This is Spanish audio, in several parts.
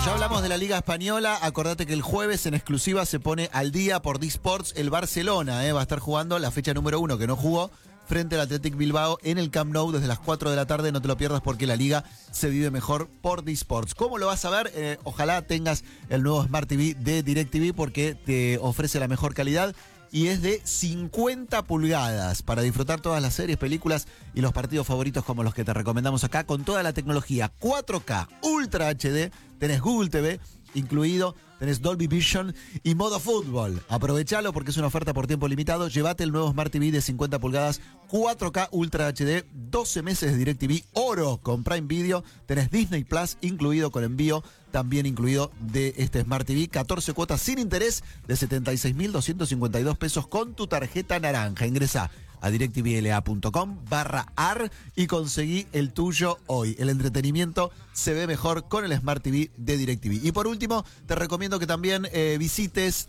ya hablamos de la Liga Española. Acordate que el jueves en exclusiva se pone al día por D-Sports el Barcelona. Va a estar jugando la fecha número 1 que no jugó frente al Athletic Bilbao en el Camp Nou desde las 4 de la tarde. No te lo pierdas porque la Liga se vive mejor por D-Sports. ¿Cómo lo vas a ver? Ojalá tengas el nuevo Smart TV de DirecTV porque te ofrece la mejor calidad. Y es de 50 pulgadas para disfrutar todas las series, películas y los partidos favoritos como los que te recomendamos acá con toda la tecnología 4K Ultra HD. Tenés Google TV incluido, tenés Dolby Vision y modo fútbol. Aprovechalo porque es una oferta por tiempo limitado. Llévate el nuevo Smart TV de 50 pulgadas 4K Ultra HD, 12 meses de DirecTV Oro con Prime Video. Tenés Disney Plus incluido con envío, también incluido de este Smart TV. 14 cuotas sin interés de 76.252 pesos con tu tarjeta naranja. Ingresá a directvla.com/ar y conseguí el tuyo hoy. El entretenimiento se ve mejor con el Smart TV de DirecTV. Y por último, te recomiendo que también visites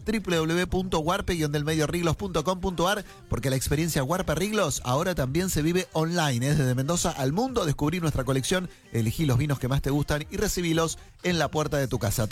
www.warpe-riglos.com.ar porque la experiencia Warpe Riglos ahora también se vive online. Desde Mendoza al mundo, descubrí nuestra colección, elegí los vinos que más te gustan y recibílos en la puerta de tu casa.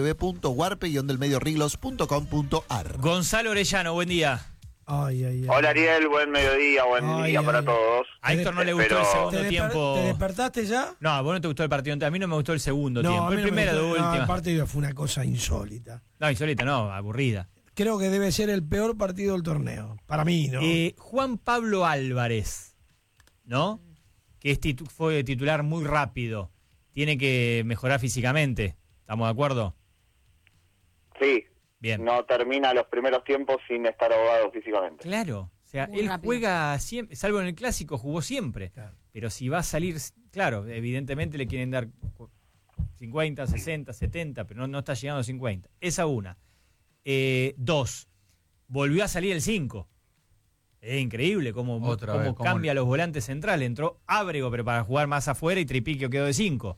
www.warpe-riglos.com.ar. Gonzalo Orellano, buen día. Hola Ariel, buen mediodía, buen día para todos. A Héctor no le gustó el segundo tiempo. ¿Te despertaste ya? No, a vos no te gustó el partido. A mí no me gustó el segundo tiempo. El primero de última. El partido fue una cosa insólita. No, insólita, no, aburrida. Creo que debe ser el peor partido del torneo. Para mí, ¿no? Juan Pablo Álvarez, ¿no? Que fue titular muy rápido. Tiene que mejorar físicamente. ¿Estamos de acuerdo? Sí. Bien. No termina los primeros tiempos sin estar ahogado físicamente. Claro, o sea, muy él rápido. juega siempre, salvo en el clásico, jugó siempre. Claro. Pero si va a salir, claro, evidentemente le quieren dar 50, 60, 70, pero no está llegando a 50. Esa una. 2, volvió a salir el 5. Es increíble cómo cambia los volantes centrales. Entró Ábrego, pero para jugar más afuera y Tripiquio quedó de 5.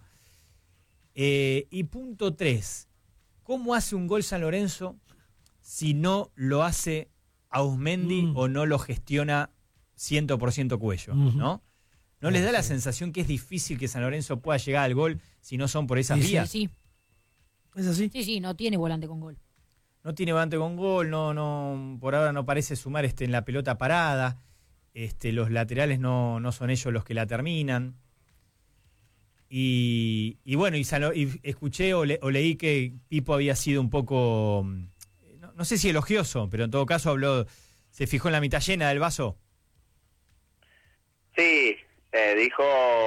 Y punto 3. ¿Cómo hace un gol San Lorenzo si no lo hace Auzmendi o no lo gestiona 100% Cuello? ¿No les da la sensación que es difícil que San Lorenzo pueda llegar al gol si no son por esas vías? Sí. ¿Es así? Sí, no tiene volante con gol. No tiene volante con gol, no, por ahora no parece sumar en la pelota parada. Los laterales no son ellos los que la terminan. Y bueno, y escuché o leí que Pipo había sido un poco, no sé si elogioso, pero en todo caso se fijó en la mitad llena del vaso. Sí, dijo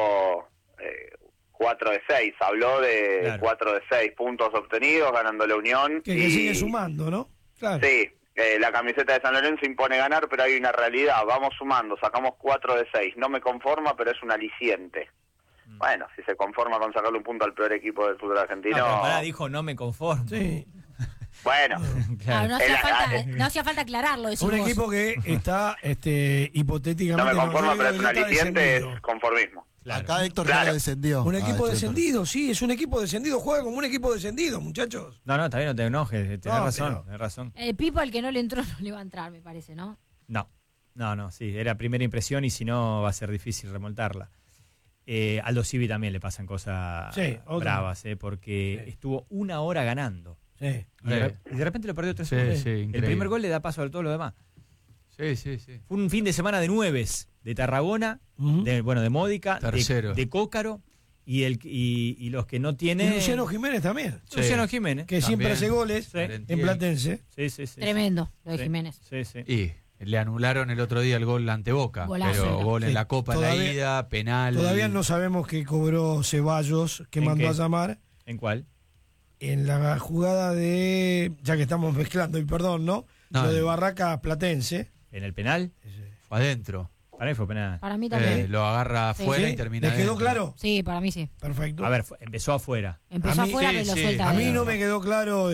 4 de 6, habló de 4 de 6 puntos obtenidos ganando la Unión. Que sigue sumando, ¿no? Claro. Sí, la camiseta de San Lorenzo impone ganar, pero hay una realidad, vamos sumando, sacamos 4 de 6, no me conforma, pero es un aliciente. Bueno, si se conforma con sacarle un punto al peor equipo del fútbol argentino... No, pero pará, dijo no me conformo. Sí. Bueno. Claro, no hacía falta aclararlo. Un equipo que está hipotéticamente... No me conforma, pero es un aliciente, descendido. es conformismo. Claro. Acá Héctor ya lo descendió. Un equipo descendido, sí, es un equipo descendido. Juega como un equipo descendido, muchachos. No, está bien, no te enojes, tenés razón. El Pipo al que no le entró no le va a entrar, me parece, ¿no? No, sí, era primera impresión y si no va a ser difícil remontarla. Aldo Civi también le pasan cosas bravas, porque estuvo 1 hora ganando. Sí. Y de repente lo perdió 3-1. Sí, el primer gol le da paso a todo lo demás. Sí. Fue un fin de semana de 9 de Tarragona, de Módica, de Cócaro y los que no tienen. Y Luciano Jiménez también. Luciano Jiménez. Que siempre hace goles en Platense. Sí. Tremendo lo de Jiménez. Sí. Y le anularon el otro día el gol ante Boca. Golazo. Pero gol en la Copa, la ida, penal. Todavía no sabemos qué cobró Ceballos, que mandó a llamar. ¿En cuál? En la jugada de, ya que estamos mezclando, y perdón, ¿no? Lo de Barraca Platense. ¿En el penal? Fue adentro. Para mí fue penal. Para mí también. Lo agarra afuera y termina ¿Les quedó adentro. claro? Sí, para mí sí. Perfecto. A ver, empezó afuera. Empezó afuera, pero lo suelta. A mí no me quedó claro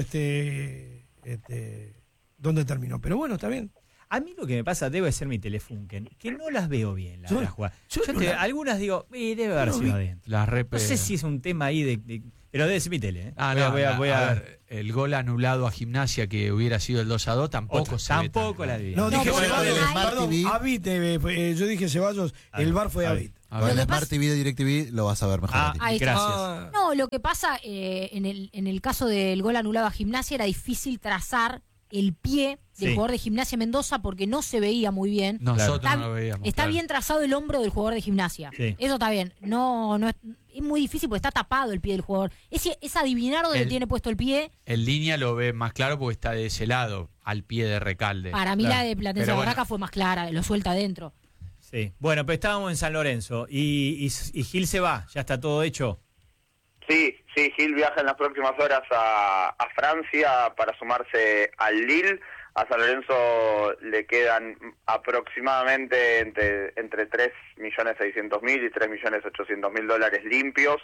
dónde terminó. Pero bueno, está bien. A mí lo que me pasa debe ser mi Telefunken, que no las veo bien las jugadas. Algunas digo, debe haber sido adentro. No sé si es un tema ahí de pero debe ser mi tele. Voy a ver, el gol anulado a Gimnasia que hubiera sido el 2-2 tampoco tampoco la vi. No, dije Ceballos, perdón, Avit, yo dije Ceballos, el VAR fue Avit. A Con ver. el Smart TV de DirecTV lo vas a ver mejor. a ti. ahí está. Gracias. No, lo que pasa en el caso del gol anulado a Gimnasia era difícil trazar el pie del Sí. jugador de Gimnasia Mendoza porque no se veía muy bien. Nosotros Está, no lo veíamos. está claro. bien trazado el hombro del jugador de Gimnasia. Sí. Eso está bien. No es muy difícil porque está tapado el pie del jugador. Es adivinar dónde tiene puesto el pie. En línea lo ve más claro porque está de ese lado, al pie de Recalde. Para mí la de Platense Pero Barraca bueno. fue más clara, lo suelta adentro. Sí. Bueno, pero estábamos en San Lorenzo y Gil se va, ya está todo hecho. Sí, Gil viaja en las próximas horas a Francia para sumarse al Lille. A San Lorenzo le quedan aproximadamente entre 3.600.000 y 3.800.000 dólares limpios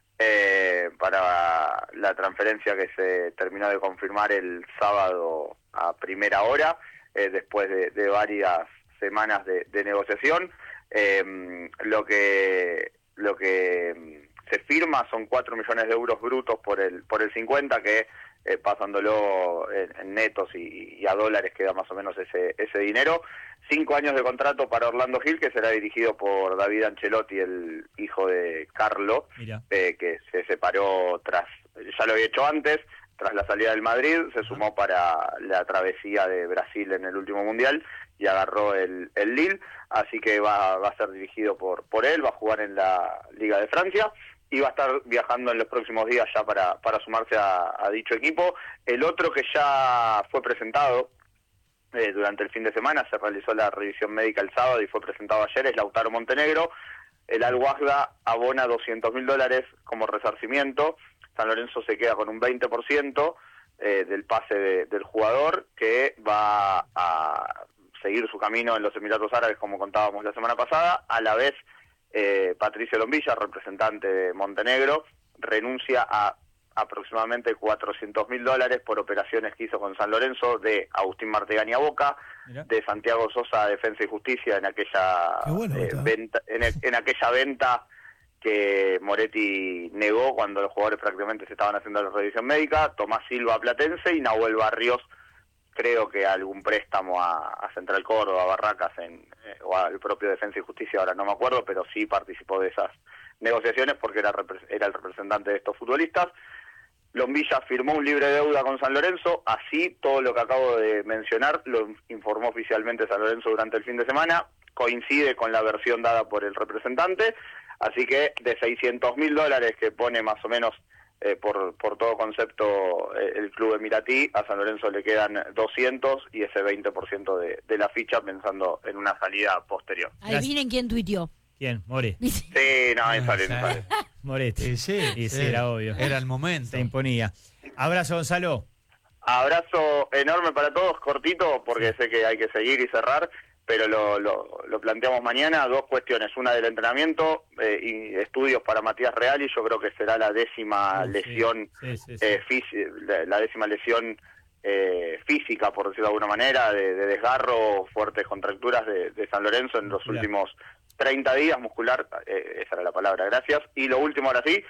para la transferencia que se terminó de confirmar el sábado a primera hora, después de varias semanas de negociación. Lo que se firma son 4 millones de euros brutos por el 50, que pasándolo en netos y a dólares queda más o menos ese dinero. 5 años de contrato para Orlando Gil, que será dirigido por David Ancelotti, el hijo de Carlo, Mira. que se separó ya lo había hecho antes, tras la salida del Madrid, se sumó para la travesía de Brasil en el último Mundial y agarró el Lille, así que va a ser dirigido por él, va a jugar en la Liga de Francia y va a estar viajando en los próximos días ya para sumarse a dicho equipo. El otro que ya fue presentado durante el fin de semana, se realizó la revisión médica el sábado y fue presentado ayer, es Lautaro Montenegro. El Al-Wahda abona $200.000 como resarcimiento. San Lorenzo se queda con un 20% del pase del jugador, que va a seguir su camino en los Emiratos Árabes, como contábamos la semana pasada. A la vez, Patricio Lombilla, representante de Montenegro, renuncia a aproximadamente $400.000 por operaciones que hizo con San Lorenzo, de Agustín Martegani a Boca, Mirá. de Santiago Sosa a Defensa y Justicia en aquella Qué bueno está. venta, en aquella venta que Moretti negó cuando los jugadores prácticamente se estaban haciendo la revisión médica. Tomás Silva a Platense y Nahuel Barrios, creo que algún préstamo a Central Córdoba, a Barracas o al propio Defensa y Justicia, ahora no me acuerdo, pero sí participó de esas negociaciones porque era el representante de estos futbolistas. Lombilla firmó un libre deuda con San Lorenzo, así todo lo que acabo de mencionar lo informó oficialmente San Lorenzo durante el fin de semana, coincide con la versión dada por el representante, así que de $600.000 que pone más o menos por todo concepto el club emiratí, a San Lorenzo le quedan 200 y ese 20% de la ficha, pensando en una salida posterior. Adivinen quién tuiteó. ¿Quién? More. Sí, no, es sale. Moretti. Sí, Y sí, era obvio. Era el momento. Se imponía. Abrazo, Gonzalo. Abrazo enorme para todos, cortito, porque sé que hay que seguir y cerrar, pero lo planteamos mañana. 2 cuestiones, una del entrenamiento y estudios para Matías Real, y yo creo que será la 10ª lesión, Sí. la 10ª lesión física, por decirlo de alguna manera, de desgarro, fuertes contracturas de San Lorenzo en los Muscular. últimos 30 días, muscular, esa era la palabra, gracias. Y lo último, ahora sí,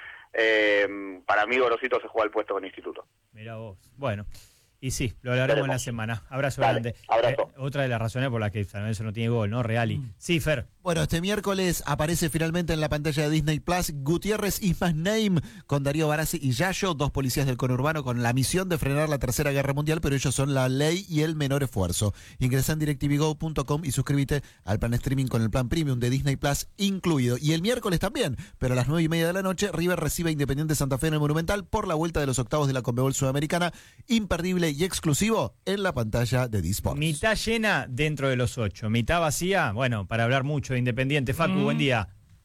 para mí Gorosito se juega el puesto con Instituto. Mira vos. Bueno, y sí, lo hablaremos en la semana. Abrazo Dale, grande. abrazo. Otra de las razones por las que San Lorenzo no tiene gol, ¿no? Reali. Sí, Fer. Bueno, este miércoles aparece finalmente en la pantalla de Disney Plus Gutiérrez is my name, con Darío Barassi y Yayo, 2 policías del conurbano con la misión de frenar la Tercera Guerra Mundial, pero ellos son la ley y el menor esfuerzo. Ingresa en DirecTVGo.com y suscríbete al plan streaming con el plan premium de Disney Plus incluido. Y el miércoles también, pero a las 9:30 de la noche, River recibe a Independiente Santa Fe en el Monumental por la vuelta de los octavos de la Conmebol Sudamericana, imperdible y exclusivo en la pantalla de D-Sports. Mitad llena dentro de los 8. Mitad vacía, bueno, para hablar mucho de Independiente. Facu, buen día.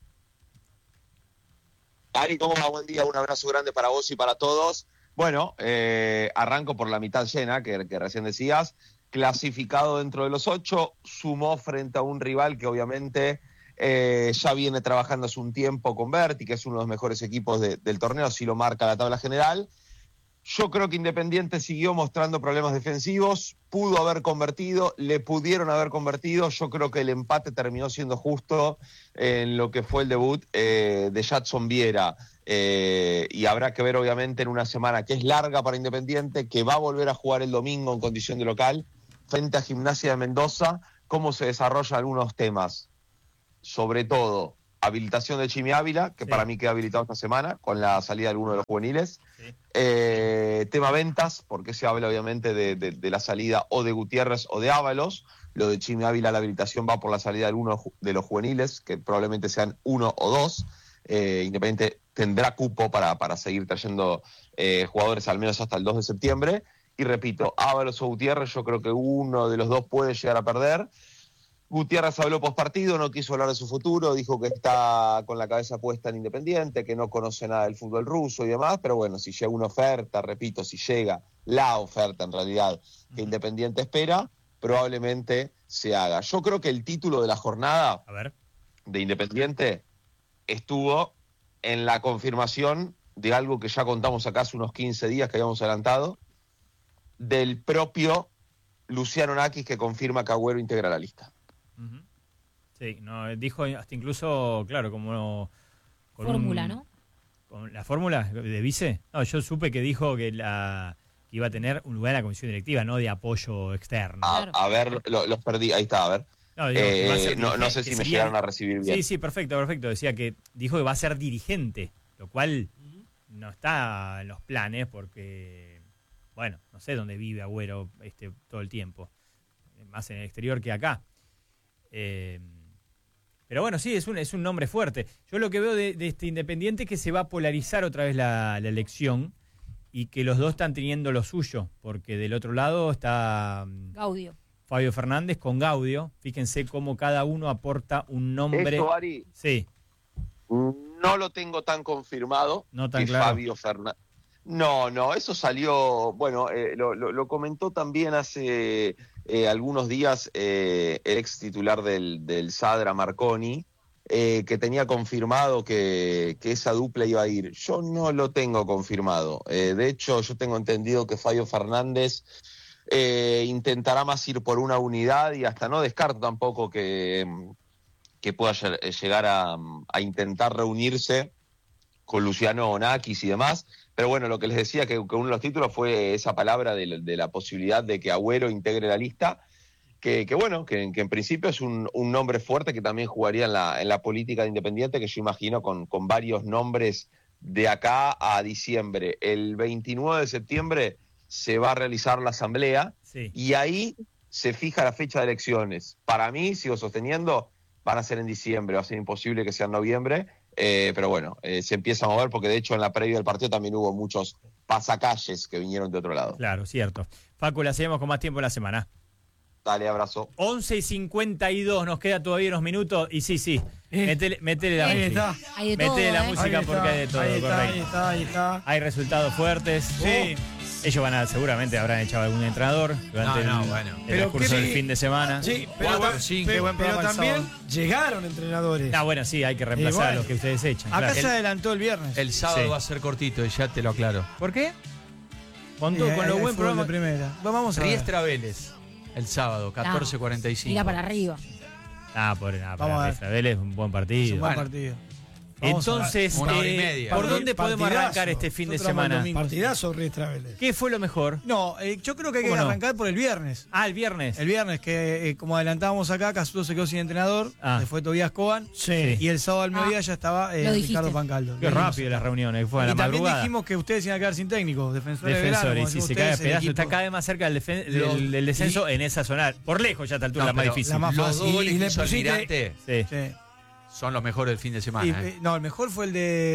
Ari, ¿cómo va? Buen día, un abrazo grande para vos y para todos. Bueno, arranco por la mitad llena, que recién decías, clasificado dentro de los 8, sumó frente a un rival que obviamente ya viene trabajando hace un tiempo con Berti, que es uno de los mejores equipos del torneo, así lo marca la tabla general. Yo creo que Independiente siguió mostrando problemas defensivos, pudo haber convertido, le pudieron haber convertido. Yo creo que el empate terminó siendo justo en lo que fue el debut de Jadson Viera. Y habrá que ver, obviamente, en una semana que es larga para Independiente, que va a volver a jugar el domingo en condición de local, frente a Gimnasia de Mendoza, cómo se desarrollan algunos temas. Sobre todo, habilitación de Chimi Ávila, que para mí queda habilitado esta semana, con la salida de alguno de los juveniles. Sí. Tema ventas, porque se habla obviamente de la salida o de Gutiérrez o de Ábalos. Lo de Chimi Ávila, la habilitación va por la salida de alguno de los juveniles, que probablemente sean 1 o 2. Independiente tendrá cupo para seguir trayendo jugadores al menos hasta el 2 de septiembre. Y repito, Ábalos o Gutiérrez, yo creo que uno de los dos puede llegar a perder. Gutiérrez habló postpartido, no quiso hablar de su futuro, dijo que está con la cabeza puesta en Independiente, que no conoce nada del fútbol ruso y demás, pero bueno, si llega una oferta, repito, si llega la oferta en realidad que Independiente espera, probablemente se haga. Yo creo que el título de la jornada de Independiente estuvo en la confirmación de algo que ya contamos acá hace unos 15 días que habíamos adelantado, del propio Luciano Nakis, que confirma que Agüero integra la lista. Sí, no, dijo hasta incluso, claro, como... Fórmula, ¿no? ¿Con la fórmula de vice? No, yo supe que dijo que iba a tener un lugar en la comisión directiva, no de apoyo externo. Claro. A ver, los perdí, ahí está, a ver. No, digo, que va a ser no sé si me llegaron a recibir bien. Sí, perfecto. Dijo que va a ser dirigente, lo cual no está en los planes porque, bueno, no sé dónde vive Agüero todo el tiempo. Más en el exterior que acá. Pero bueno, sí, es un nombre fuerte. Yo lo que veo de este Independiente es que se va a polarizar otra vez la elección y que los dos están teniendo lo suyo, porque del otro lado está Gaudio. Fabio Fernández con Gaudio. Fíjense cómo cada uno aporta un nombre. Eso, Ari, sí. No lo tengo tan confirmado. No tan que claro. Fabio Fernández. No, eso salió, bueno, lo comentó también hace algunos días el ex titular del Sadra, Marconi, que tenía confirmado que esa dupla iba a ir. Yo no lo tengo confirmado. De hecho, yo tengo entendido que Fabio Fernández intentará más ir por una unidad y hasta no descarto tampoco que pueda llegar a intentar reunirse con Luciano Onakis y demás. Pero bueno, lo que les decía, que uno de los títulos fue esa palabra de la posibilidad de que Agüero integre la lista, que en principio es un nombre fuerte que también jugaría en la política de Independiente, que yo imagino con varios nombres de acá a diciembre. El 29 de septiembre se va a realizar la asamblea y ahí se fija la fecha de elecciones. Para mí, sigo sosteniendo, van a ser en diciembre, va a ser imposible que sea en noviembre. Pero bueno, se empieza a mover porque de hecho en la previa del partido también hubo muchos pasacalles que vinieron de otro lado. Claro, cierto. Facu, la seguimos con más tiempo en la semana. Dale, abrazo. 11:52, nos queda todavía unos minutos y sí, métele la Ahí música. está. Hay de todo, Métele la ¿eh? música porque hay de todo, correcto. Ahí está. Hay resultados fuertes. Sí. Ellos seguramente habrán echado algún entrenador durante el Pero transcurso qué del fin de semana. Sí, Cuatro, pero también llegaron entrenadores. Bueno, sí, hay que reemplazar bueno. a los que ustedes echan. Acá claro. se adelantó el viernes. El sábado Sí. va a ser cortito, ya te lo aclaro. ¿Por qué? Con Sí, lo hay buen fútbol programa. de primera. Vamos a ver. Riestra Vélez, el sábado, 14:45. Mira para arriba. Vamos a Vamos a ver. ver. Vélez es un buen Es partido. un buen Bueno. partido. Vamos a ver. Entonces, Una hora y media. ¿por dónde podemos Partidazo. arrancar este fin de Nosotros vamos el semana? domingo. Partidazo Riestra Vélez. ¿Qué fue lo mejor? No, yo creo que hay que ¿Cómo no? arrancar por el viernes. El viernes. El viernes, que como adelantábamos acá, Casuto se quedó sin entrenador, se fue Tobías Coban, Sí. y el sábado al mediodía ya estaba lo dijiste. Ricardo Pancaldo. Qué rápido las reuniones, fue a Y la también madrugada. dijimos que ustedes iban a quedar sin técnico, defensores de verano, Defensores, como sí, decimos se cae a ustedes, el pedazos. equipo. Está cada vez más cerca del descenso en esa zona. Por lejos ya a esta altura No, la más pero difícil. la más Los fácil. dos goles Y que le hizo pusiste- Almirante Sí. Sí. son los mejores del fin de Y, semana. no, el mejor fue el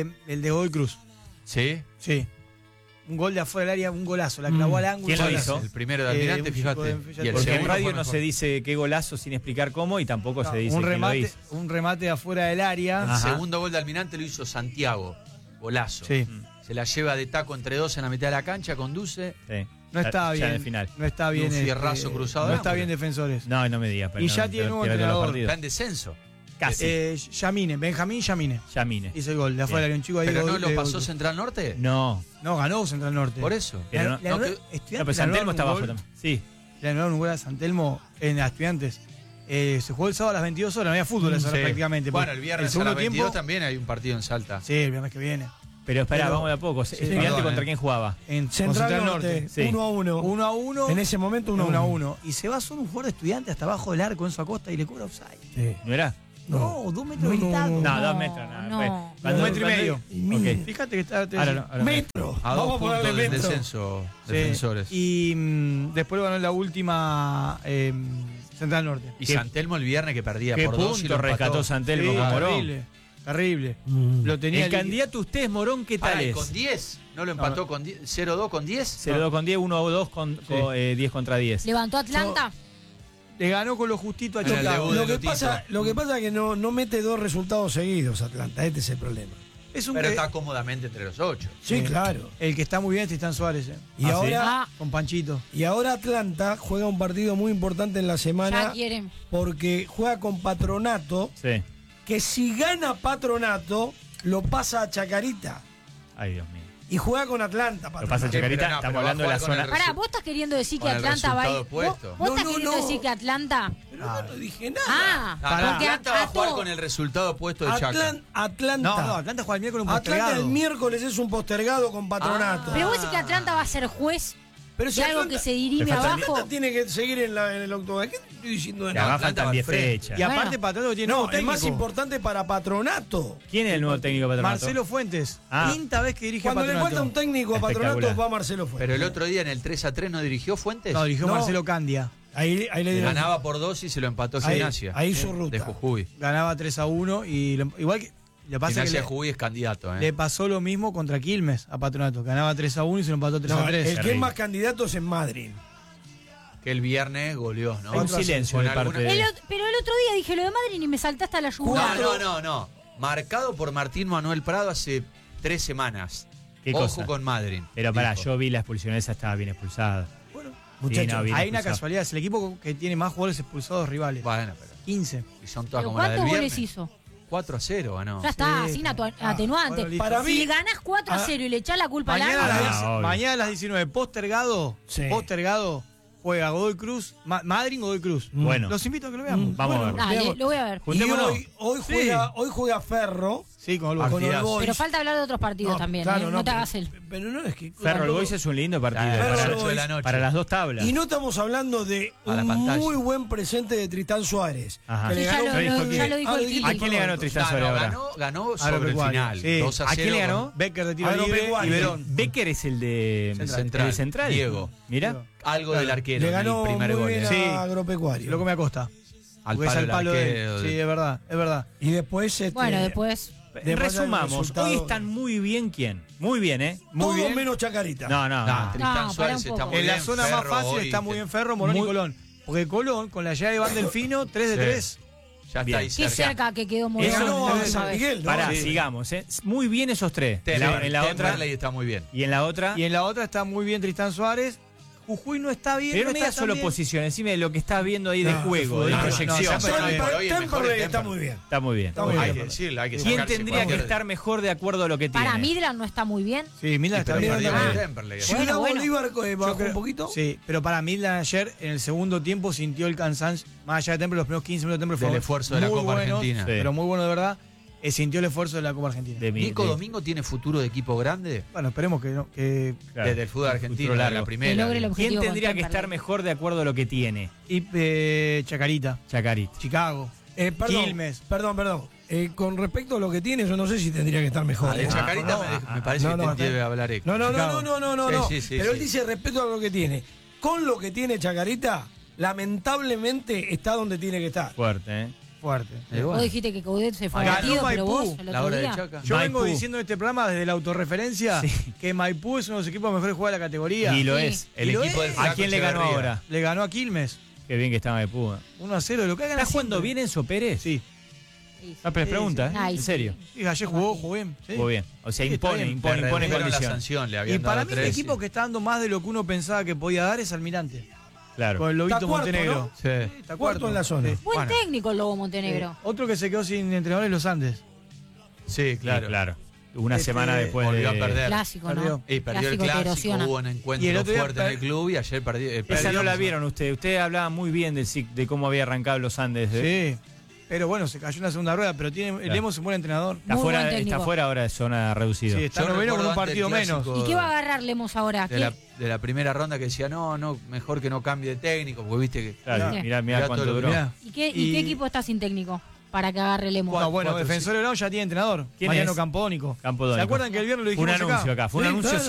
de Godoy Cruz. ¿Sí? Sí. Un gol de afuera del área, un golazo. La clavó al ángulo. ¿Quién lo golazo. hizo? El primero de Almirante, un chico fíjate. de- Y el Porque en segundo radio fue no mejor. se dice qué golazo sin explicar cómo y tampoco No, se dice un quién lo remate, hizo. un remate de afuera del área. El Ajá. segundo gol de Almirante lo hizo Santiago. Golazo. Sí. Se la lleva de taco entre dos en la mitad de la cancha, conduce. Sí. No está Ya en el bien. final. No está bien. Un fierrazo cruzado No de está ángulo. bien defensores. No me digas. pero Y no, ya tiene nuevo te veo todos los entrenador. partidos. Está en descenso. Casi. Yamine, Benjamín Yamine. Yamine. Hizo el gol de afuera del área, un chico ahí. Pero de no gol- lo de pasó gol. Central Norte. No. No, ganó Central Norte. Por eso. Pero Le no, anularon- que- Estudiantes No, pero le San Telmo anularon está un abajo gol- también. Sí. Le anularon un gol a San Telmo en Estudiantes. Se jugó el sábado a las 22 horas, no había fútbol a esa hora Sí. prácticamente. Bueno, porque el viernes a segundo las 22 tiempo, también hay un partido en Salta. Sí, el viernes que viene. Pero espera, Pero- vamos de a poco. ¿Estudiante perdón, contra quién jugaba? En Central Norte, Sí. 1-1. 1-1. En ese momento 1-1. 1-1. Y se va solo un jugador de Estudiantes hasta abajo del arco, Enzo Acosta, y le cobra offside. Sí. ¿No era? No, 2 metros y tanto. No, 2 metros, nada. No. Cuando- 1 metro y medio. Ok. Fíjate que está. Ahora no, ahora no. Metro. A Vamos 2 a ponerle puntos del metro. descenso, Sí. defensores. Y después ganó la última Central Norte. Y ¿Qué- San Telmo el viernes que perdía ¿Qué por 2 y punto lo empató. rescató San Telmo Sí, con Morón? terrible. Terrible. Mm. Lo tenía El candidato usted es Morón, ¿qué tal Pará, ¿y es? con 10? ¿No lo empató con 10? ¿0-2 con 10? 0-2 con 10, 1-2 con 10 contra 10. ¿Levantó Atlanta? Le ganó con lo justito a En el Chicago. debut de Lo que Lotito. pasa es que no mete 2 resultados seguidos Atlanta. Este es el problema. Es un Pero que- está cómodamente entre los 8. Sí, claro. El que está muy bien es Tristán Suárez. Y ahora, Ah, Con Panchito. y ahora Atlanta juega un partido muy importante en la ya semana quieren. porque juega con Patronato, Sí. que si gana Patronato, lo pasa a Chacarita. Ay, Dios mío. Y juega con Atlanta, Lo pasa Patronato. Chacarita, pero no, estamos pero va a hablando de la jugar con zona. el Pará, ¿vos estás queriendo decir que Con el Atlanta va a ir? resultado opuesto. ¿Vos No, estás no, queriendo no. decir que Atlanta? Pero no dije nada. Ah, porque Atlanta va a jugar todo- con el resultado opuesto de Chaca. Atlanta. No, Atlanta juega el miércoles un Atlanta postergado. el miércoles es un postergado con Patronato. Pero vos decís que Atlanta va a ser juez Pero de algo Atlanta- que se dirime Le falta- abajo. Atlanta tiene que seguir en el octubre. ¿Qué estoy diciendo de Y nada? además Atlanta faltan va 10 al frente. fechas. Y aparte Bueno. Patronato tiene No, nuevo es técnico. más importante para Patronato. ¿Quién es el nuevo técnico de Patronato? Marcelo Fuentes. Ah. Quinta vez que dirige a Cuando le Patronato. falta un técnico a Espectacular. Patronato va Marcelo Fuentes. Pero el otro día en el 3-3 no dirigió Fuentes. No, dirigió No. Marcelo Candia. Ahí le dieron. Ganaba por 2 y se lo empató Ahí- Gimnasia. ahí su ruta. De Jujuy. Ganaba 3-1 y igual que le pasa que Gimnasia le, Jujuy es candidato. le pasó lo mismo contra Quilmes a Patronato. Ganaba 3-1 y se lo empató No, 3-3. el que es más candidato es en Madrid. Que el viernes goleó, ¿no? Hay un silencio Con de parte alguna- de... Pero el otro día dije lo de Madrid y me saltaste a la lluvia. No. Marcado por Martín Manuel Prado hace 3 semanas. ¿Qué Ojo cosa? con Madrid. Pero pará, dijo. yo vi la expulsión, esa estaba bien expulsada. Muchachos, no, bien Hay una expulsado. casualidad, es el equipo que tiene más jugadores expulsados rivales. Bueno, pero 15. y son todas ¿Pero como la del cuántos viernes. goles hizo? 4-0 ganó. Ya está, Sí, sin bueno, atenuante. listo. Para mí- Si le ganás 4-0 y le echás la culpa al Mañana, árbitro, Ah, obvio. mañana a las 19, postergado, Sí. juega Godoy Cruz, Madrid Godoy Cruz. Bueno. Los invito a que lo veamos. Vamos a verlo. dale, veamos. lo voy a ver. Y Juntémonos. hoy juega Ferro Sí, con el con Boys. el Boys. Pero falta hablar de otros partidos No, también, claro, no te pero- hagas el... Pero no es que. Ferro el Boys es un lindo partido. Claro, Ferro a las el 8 de la Boys. noche. Para las dos tablas. Y no estamos hablando de A la un pantalla. muy buen presente de Tristán Suárez. Ajá. Que Sí, le ya ganó- lo dijo el Kili. ¿A quién le ganó Tristán Suárez ahora? Ganó sobre el Agropecuario. final. Sí. 2-0 ¿A quién le ganó? con- Becker de tiro libre y Agropecuario. Verón. Becker es el de Central. el de Central. Diego. Mira. Algo del arquero. Le en ganó el primer muy gol. bien Sí. a Agropecuario. Lo que me acosta. Al Porque es palo al del palo de arquero. él. Sí, es verdad, es verdad. Y después. Bueno, después... de Resumamos. resultado- Hoy están muy bien, ¿quién? Muy bien, ¿eh? Muy Todo bien. menos Chacarita. No, no. No, no. Tristán No, Suárez para un está poco. muy En bien. la zona más Ferro fácil hoy está muy bien Ferro, Morón y Muy- Colón. Porque Colón, con la llegada de Iván Delfino, 3 de Sí. 3. Ya Bien. está ahí Qué cerca. cerca que quedó Le Morón. ganó la a última San vez. Miguel, ¿no? Pará, Sí. sigamos, ¿eh? Muy bien esos tres. En la otra. Temperley está muy bien. Y en la otra. Y en la otra está muy bien Tristán Suárez. Jujuy no está bien. Pero no no me está digas solo tan bien. posición, decime lo que estás viendo ahí de No, juego, de no, no, proyección. no, Pero hoy- por hoy el mejor Temperley es está Temperley. muy bien. Está muy bien. Está muy Hay bien. que decirlo, hay que ¿Quién sacarse tendría que cualquier- estar mejor de acuerdo a lo que tiene? Para Midland no está muy bien. Sí, Midland está Pero bien. perdió Ah. con Temperley. Ciudad bueno. Bolívar bajó Yo creo- un poquito. Sí, pero para Midland ayer, en el segundo tiempo, sintió el cansancio. Más allá de Temple, los primeros 15 minutos de Temple Del fue esfuerzo de la muy Copa bueno, Argentina. Sí. Pero muy bueno de verdad. Sintió el esfuerzo de la Copa Argentina. De mi- Nico de- Domingo tiene futuro de equipo grande Bueno, esperemos que no. Claro, desde el fútbol un argentino, futuro de largo. la Que primera. logre el ¿Quién objetivo tendría con que estar Temperley. mejor de acuerdo a lo que tiene? Y Chacarita, Chacarita. Chicago, Perdón, Quilmes. perdón. Con respecto a lo que tiene, yo no sé si tendría que estar mejor. De Chacarita me parece no, que no, te debe hablar Eco. No, Chicago. Sí, sí, Pero él sí. dice respecto a lo que tiene. Con lo que tiene Chacarita, lamentablemente está donde tiene que estar. Fuerte, ¿eh? Fuerte. Vos dijiste que Coudet se fue Ganó batido, pero Maipú, vos el La otro hora de día... Chaca. Yo vengo Maipú. diciendo en este programa desde la autorreferencia que Maipú es uno de los equipos mejores jugadores de la categoría. Y lo Sí. es. El Y lo equipo es. del ¿A Flaco quién le ganó Echeverría. ahora? Le ganó a Quilmes. Qué bien que está Maipú. 1-0 de lo que hagan. ¿Está jugando bien Enzo Pérez? Sí. No, pero es pregunta, ¿eh? Ay, En sí. serio. Y ayer jugó bien. Sí. Muy bien. O sea, Sí, está impone, bien. impone Le redujeron la condición. sanción, le Y habían para dado mí el 3. equipo que está dando más de lo que uno pensaba que podía dar es Almirante. Claro. Con el Lobito Está cuarto, Montenegro. ¿no? Sí. Está Cuarto en la zona. Sí. Buen Bueno. técnico el Lobo Montenegro. Otro que se quedó sin entrenador es Los Andes. Sí, claro. Sí, claro. Una Este, semana después volvió a de... perder. Clásico, Perdió. ¿no? Y perdió el Clásico te clásico, erosiona. hubo un Y el encuentro otro día fuerte en el club y ayer perdió. Esa perdió. no la vieron usted. Usted hablaba muy bien de cómo había arrancado los Andes. ¿eh? Sí. Pero bueno, se cayó en la segunda rueda, pero tiene, Claro. Lemos es un buen entrenador. Está Muy fuera, buen técnico. está fuera ahora de zona reducida. Sí, está Yo noveno con un recuerdo partido antes del menos. clásico ¿Y qué va a agarrar Lemos ahora? de la primera ronda que decía, no, mejor que no cambie de técnico, porque viste que Claro, Sí. mirá Mirá cuánto todo lo que duró. Mirá. ¿Y qué Y- equipo está sin técnico? para que agarre el emo. No, bueno, Defensor de Belgrano ya tiene entrenador. ¿Quién Mariano es? Campodónico. Campodónico. ¿Se acuerdan que el viernes lo Fue un dijimos anuncio acá. Fue un Sí, anuncio claro.